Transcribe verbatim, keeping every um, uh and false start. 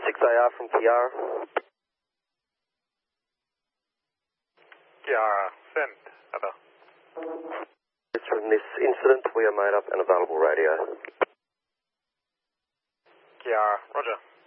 six A R from Kiara. Kiara, send. Over. From this incident, we are made up and available radio. Kiara, roger.